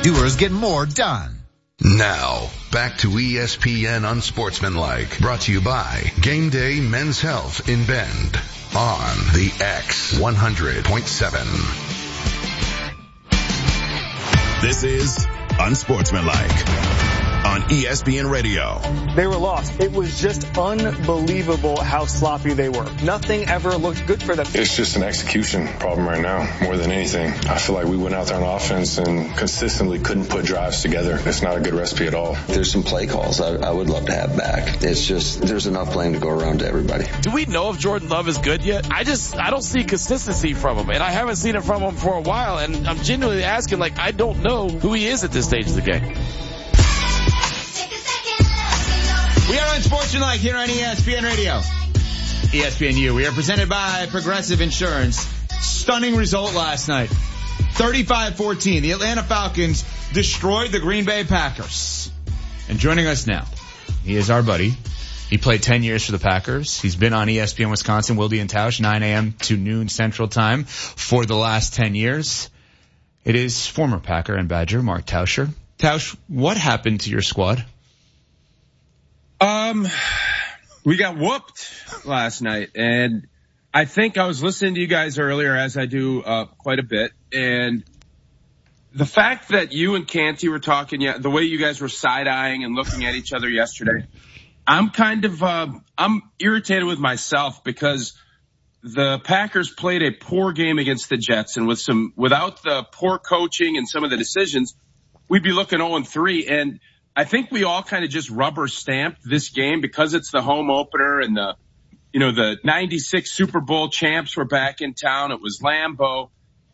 doers get more done. Now, back to ESPN Unsportsmanlike, brought to you by Game Day Men's Health in Bend on the X 100.7. This is Unsportsmanlike on ESPN Radio. They were lost. It was just unbelievable how sloppy they were. Nothing ever looked good for them. It's just an execution problem right now, more than anything. I feel like we went out there on offense and consistently couldn't put drives together. It's not a good recipe at all. There's some play calls I would love to have back. It's just, there's enough blame to go around to everybody. Do we know if Jordan Love is good yet? I don't see consistency from him, and I haven't seen it from him for a while, and I'm genuinely asking, I don't know who he is at this stage of the game. We are Unsportsmanlike here on ESPN Radio. ESPNU. We are presented by Progressive Insurance. Stunning result last night. 35-14. The Atlanta Falcons destroyed the Green Bay Packers. And joining us now, he is our buddy. He played 10 years for the Packers. He's been on ESPN Wisconsin, Wilde and Tausch, 9 a.m. to noon Central Time for the last 10 years. It is former Packer and Badger, Mark Tauscher. Tausch, what happened to your squad? We got whooped last night, and I think I was listening to you guys earlier, as I do quite a bit, and the fact that you and Canty were talking, the way you guys were side-eyeing and looking at each other yesterday, I'm I'm irritated with myself because the Packers played a poor game against the Jets, and without the poor coaching and some of the decisions, we'd be looking 0-3, and I think we all kind of just rubber stamped this game because it's the home opener and the 96 Super Bowl champs were back in town. It was Lambeau,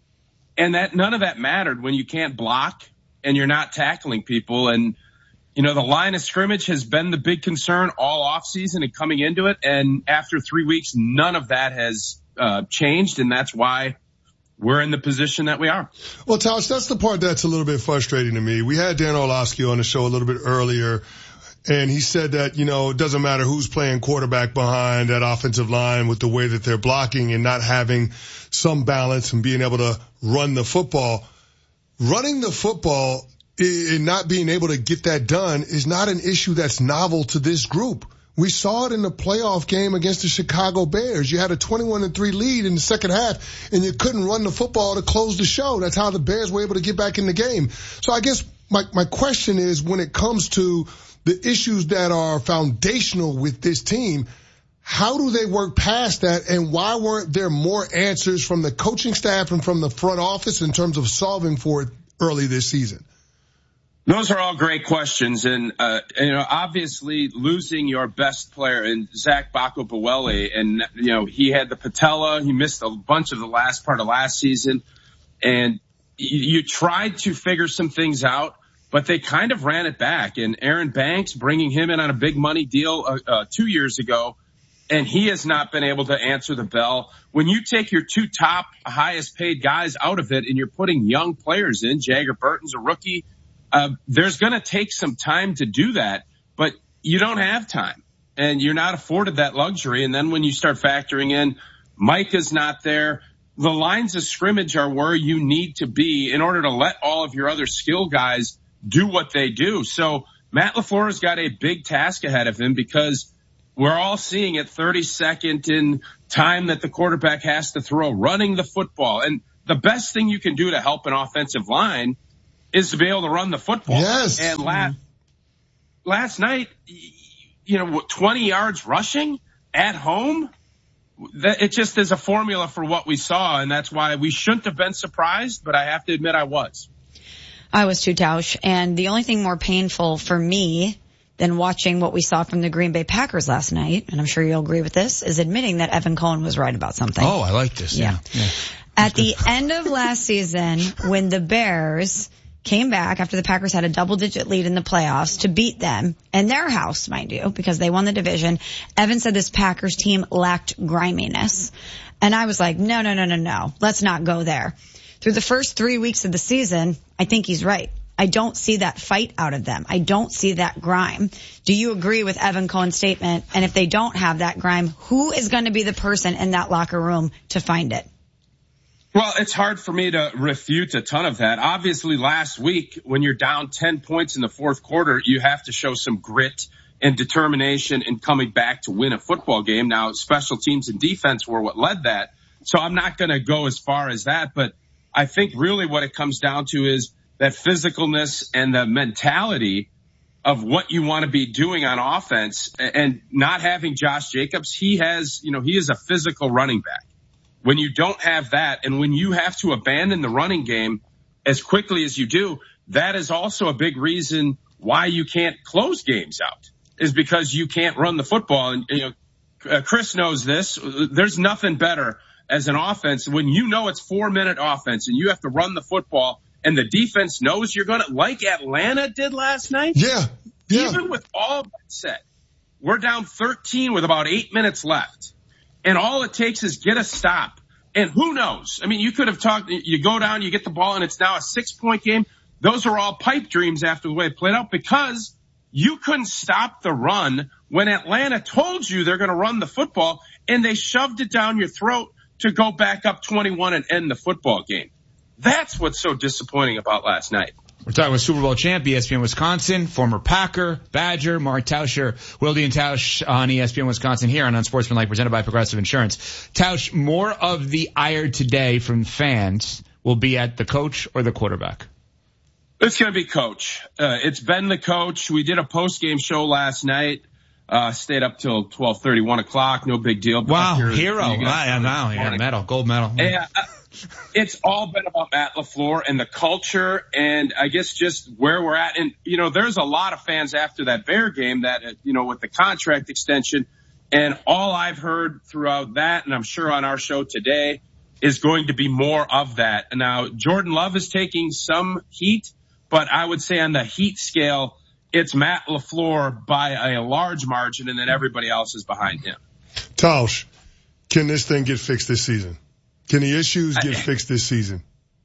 and that none of that mattered when you can't block and you're not tackling people. And, the line of scrimmage has been the big concern all offseason and coming into it. And after 3 weeks, none of that has changed. And that's why we're in the position that we are. Well, Tausch, that's the part that's a little bit frustrating to me. We had Dan Orlovsky on the show a little bit earlier, and he said that, it doesn't matter who's playing quarterback behind that offensive line with the way that they're blocking and not having some balance and being able to run the football. Running the football and not being able to get that done is not an issue that's novel to this group. We saw it in the playoff game against the Chicago Bears. You had a 21-3 lead in the second half, and you couldn't run the football to close the show. That's how the Bears were able to get back in the game. So I guess my question is, when it comes to the issues that are foundational with this team, how do they work past that, and why weren't there more answers from the coaching staff and from the front office in terms of solving for it early this season? Those are all great questions. And, obviously losing your best player in Zach Bakobawele, and, he had the patella. He missed a bunch of the last part of last season. And you tried to figure some things out, but they kind of ran it back. And Aaron Banks, bringing him in on a big money deal 2 years ago, and he has not been able to answer the bell. When you take your two top highest paid guys out of it and you're putting young players in, Jagger Burton's a rookie, there's going to take some time to do that, but you don't have time and you're not afforded that luxury. And then when you start factoring in Micah's not there, the lines of scrimmage are where you need to be in order to let all of your other skill guys do what they do. So Matt LaFleur's got a big task ahead of him because we're all seeing it 32nd in time that the quarterback has to throw running the football. And the best thing you can do to help an offensive line is to be able to run the football. Yes. And last night, 20 yards rushing at home, it just is a formula for what we saw, and that's why we shouldn't have been surprised, but I have to admit I was. I was too, Tausch, and the only thing more painful for me than watching what we saw from the Green Bay Packers last night, and I'm sure you'll agree with this, is admitting that Evan Cohen was right about something. Oh, I like this. Yeah. At the end of last season, when the Bears came back after the Packers had a double-digit lead in the playoffs to beat them in their house, mind you, because they won the division, Evan said this Packers team lacked griminess. And I was like, no. Let's not go there. Through the first 3 weeks of the season, I think he's right. I don't see that fight out of them. I don't see that grime. Do you agree with Evan Cohen's statement? And if they don't have that grime, who is going to be the person in that locker room to find it? Well, it's hard for me to refute a ton of that. Obviously, last week, when you're down 10 points in the fourth quarter, you have to show some grit and determination in coming back to win a football game. Now, special teams and defense were what led that. So I'm not going to go as far as that, but I think really what it comes down to is that physicalness and the mentality of what you want to be doing on offense, and not having Josh Jacobs. He is a physical running back. When you don't have that, and when you have to abandon the running game as quickly as you do, that is also a big reason why you can't close games out, is because you can't run the football. And, Chris knows this. There's nothing better as an offense when you know it's 4-minute offense and you have to run the football and the defense knows you're going to, like Atlanta did last night. Yeah. Even with all that said, we're down 13 with about 8 minutes left. And all it takes is get a stop. And who knows? I mean, you could have you go down, you get the ball, and it's now a 6-point game. Those are all pipe dreams after the way it played out, because you couldn't stop the run when Atlanta told you they're going to run the football, and they shoved it down your throat to go back up 21 and end the football game. That's what's so disappointing about last night. We're talking with Super Bowl champ, ESPN Wisconsin, former Packer, Badger, Mark Tauscher, Wilde and Tausch on ESPN Wisconsin here on Unsportsmanlike, presented by Progressive Insurance. Tausch, more of the ire today from fans will be at the coach or the quarterback? It's going to be coach. It's been the coach. We did a post-game show last night. Stayed up till 12:30, 1 o'clock. No big deal. Wow, hero. Wow, yeah, medal, gold medal. Yeah. It's all been about Matt LaFleur and the culture, and I guess just where we're at. And, there's a lot of fans after that Bear game that, with the contract extension, and all I've heard throughout that, and I'm sure on our show today, is going to be more of that. Now, Jordan Love is taking some heat, but I would say on the heat scale, it's Matt LaFleur by a large margin, and then everybody else is behind him. Tausch, can this thing get fixed this season? Can the issues get fixed this season?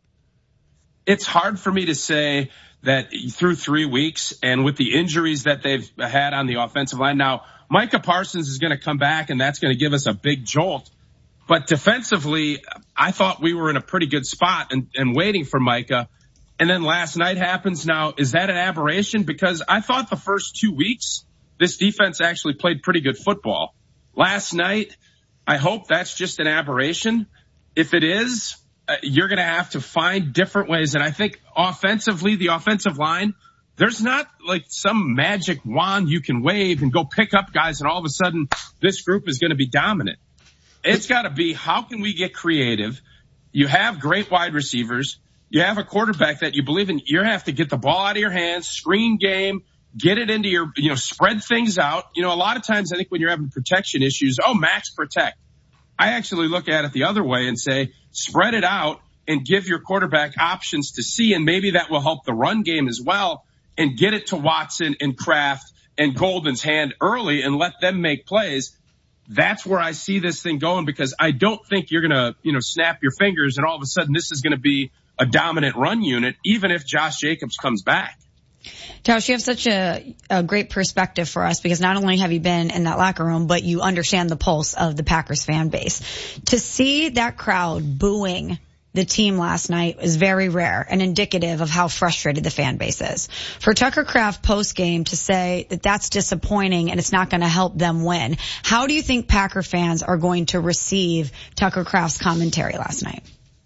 It's hard for me to say that through 3 weeks and with the injuries that they've had on the offensive line. Now, Micah Parsons is going to come back, and that's going to give us a big jolt. But defensively, I thought we were in a pretty good spot and waiting for Micah. And then last night happens. Now, is that an aberration? Because I thought the first 2 weeks, this defense actually played pretty good football. Last night, I hope that's just an aberration. If it is, you're going to have to find different ways. And I think offensively, the offensive line, there's not like some magic wand you can wave and go pick up guys and all of a sudden this group is going to be dominant. It's got to be, how can we get creative? You have great wide receivers. You have a quarterback that you believe in. You have to get the ball out of your hands, screen game, get it into your, spread things out. A lot of times I think when you're having protection issues, max protect. I actually look at it the other way and say, spread it out and give your quarterback options to see, and maybe that will help the run game as well, and get it to Watson and Kraft and Golden's hand early and let them make plays. That's where I see this thing going, because I don't think you're going to, snap your fingers and all of a sudden this is going to be a dominant run unit, even if Josh Jacobs comes back. Tausch, you have such a great perspective for us, because not only have you been in that locker room, but you understand the pulse of the Packers fan base. To see that crowd booing the team last night is very rare and indicative of how frustrated the fan base is. For Tucker Kraft post-game to say that that's disappointing and it's not going to help them win, how do you think Packer fans are going to receive Tucker Kraft's commentary last night?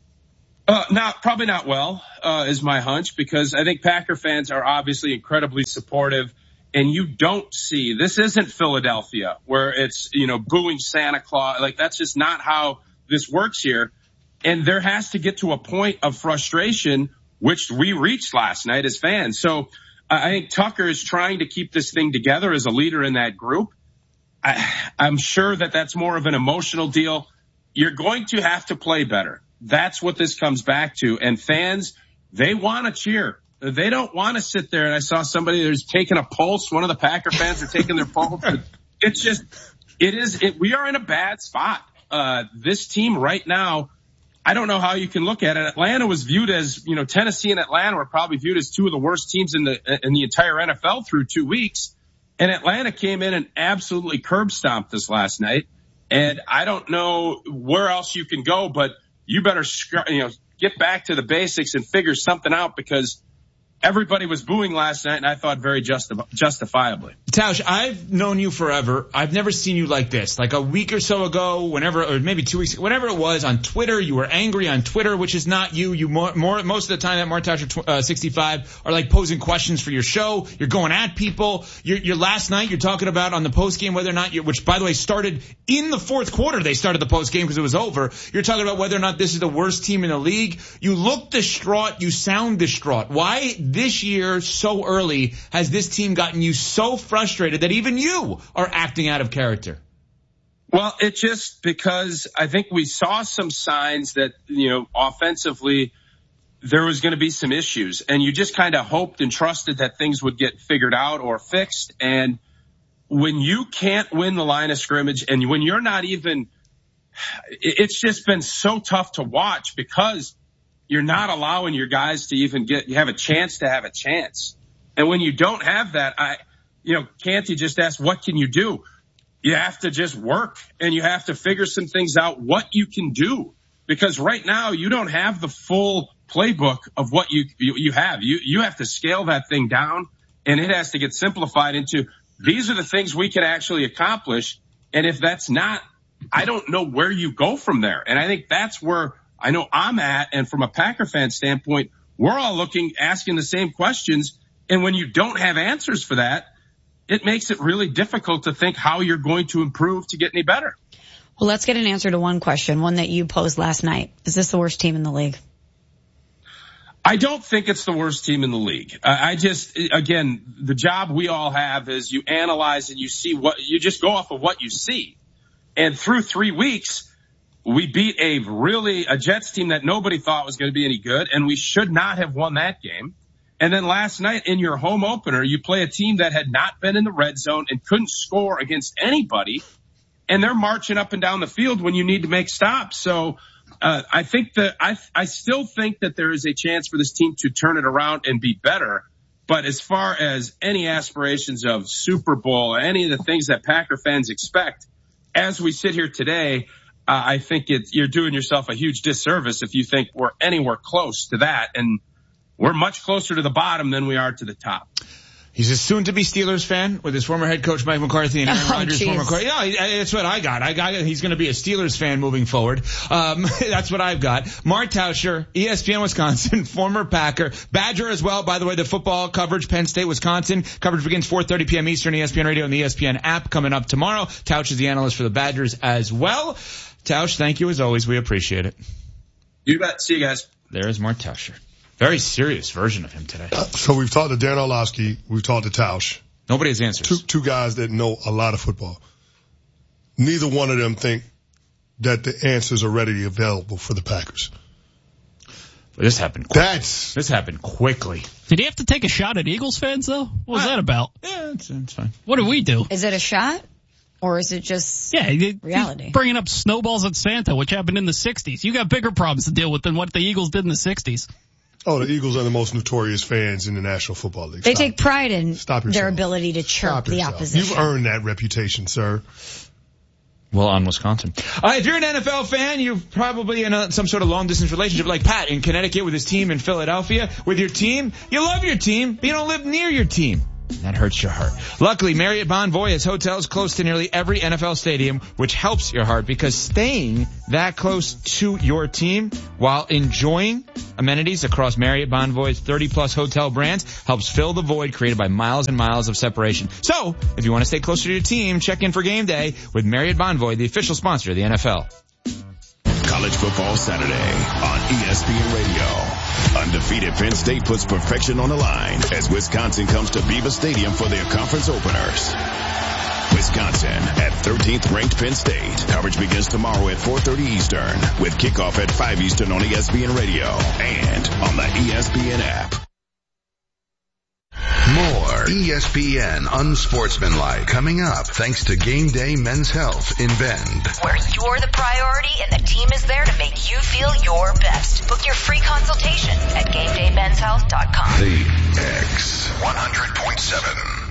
Probably not well, is my hunch, because I think Packer fans are obviously incredibly supportive, and you don't see, this isn't Philadelphia where it's, booing Santa Claus. Like, that's just not how this works here. And there has to get to a point of frustration, which we reached last night as fans. So I think Tucker is trying to keep this thing together as a leader in that group. I'm sure that that's more of an emotional deal. You're going to have to play better. That's what this comes back to. And fans, they want to cheer. They don't want to sit there. And I saw somebody who's taking a pulse. One of the Packer fans are taking their pulse. We are in a bad spot. This team right now, I don't know how you can look at it. Atlanta was viewed as, Tennessee and Atlanta were probably viewed as two of the worst teams in the entire NFL through 2 weeks. And Atlanta came in and absolutely curb stomped us last night. And I don't know where else you can go, but you better, get back to the basics and figure something out, because everybody was booing last night, and I thought very justifiably. Tausch, I've known you forever. I've never seen you like this. Like a week or so ago, or maybe 2 weeks ago, whenever it was, on Twitter, you were angry on Twitter, which is not you. You most of the time at Mark Tauscher 65 are like posing questions for your show. You're going at people. You're last night, you're talking about on the post game whether or not which by the way started in the fourth quarter. They started the post game because it was over. You're talking about whether or not this is the worst team in the league. You look distraught. You sound distraught. Why this year, so early, has this team gotten you so frustrated that even you are acting out of character? Well, it's just because I think we saw some signs that, offensively there was going to be some issues, and you just kind of hoped and trusted that things would get figured out or fixed. And when you can't win the line of scrimmage, and when you're not even, it's just been so tough to watch, because you're not allowing your guys to even have a chance to have a chance. And when you don't have that, Canty just asked, what can you do? You have to just work, and you have to figure some things out, what you can do. Because right now you don't have the full playbook of what you have. You have to scale that thing down, and it has to get simplified into, these are the things we can actually accomplish. And if that's not, I don't know where you go from there. And I think that's where I know I'm at, and from a Packer fan standpoint, we're all asking the same questions. And when you don't have answers for that, it makes it really difficult to think how you're going to improve to get any better. Well, let's get an answer to one question, one that you posed last night. Is this the worst team in the league? I don't think it's the worst team in the league. Again, the job we all have is you analyze and you just go off of what you see. And through 3 weeks, we beat a Jets team that nobody thought was going to be any good, and we should not have won that game. And then last night in your home opener, you play a team that had not been in the red zone and couldn't score against anybody, and they're marching up and down the field when you need to make stops. So I think that I still think that there is a chance for this team to turn it around and be better. But as far as any aspirations of Super Bowl or any of the things that Packer fans expect, as we sit here today, I think you're doing yourself a huge disservice if you think we're anywhere close to that. And we're much closer to the bottom than we are to the top. He's a soon-to-be Steelers fan with his former head coach Mike McCarthy and Aaron Rodgers' former coach. Yeah, that's what I got. He's going to be a Steelers fan moving forward. That's what I've got. Mark Tauscher, ESPN Wisconsin, former Packer, Badger as well. By the way, the football coverage, Penn State, Wisconsin coverage begins 4:30 p.m. Eastern, ESPN Radio and the ESPN app coming up tomorrow. Tausch is the analyst for the Badgers as well. Tausch, thank you as always. We appreciate it. You bet. See you guys. There's Mark Tauscher. Very serious version of him today. So we've talked to Dan Orlovsky. We've talked to Tausch. Nobody has answers. Two guys that know a lot of football. Neither one of them think that the answers are readily available for the Packers. But this happened quickly. This happened quickly. Did he have to take a shot at Eagles fans, though? What was that about? Yeah, it's fine. What did we do? Is it a shot? Or is it just reality? Bringing up snowballs at Santa, which happened in the 60s. You got bigger problems to deal with than what the Eagles did in the 60s. Oh, the Eagles are the most notorious fans in the National Football League. They take pride in their ability to chirp the opposition. You've earned that reputation, sir. Well, on Wisconsin. If you're an NFL fan, you're probably in some sort of long-distance relationship like Pat in Connecticut with his team in Philadelphia. With your team, you love your team, but you don't live near your team. That hurts your heart. Luckily, Marriott Bonvoy has hotels close to nearly every NFL stadium, which helps your heart because staying that close to your team while enjoying amenities across Marriott Bonvoy's 30-plus hotel brands helps fill the void created by miles and miles of separation. So, if you want to stay closer to your team, check in for game day with Marriott Bonvoy, the official sponsor of the NFL. College Football Saturday on ESPN Radio. Undefeated Penn State puts perfection on the line as Wisconsin comes to Beaver Stadium for their conference openers. Wisconsin at 13th ranked Penn State. Coverage begins tomorrow at 4:30 Eastern with kickoff at 5 Eastern on ESPN Radio and on the ESPN app. More ESPN Unsportsmanlike coming up thanks to Game Day Men's Health in Bend. Where you're the priority and the team is there to make you feel your best. Book your free consultation at GameDayMen'sHealth.com. The X 100.7.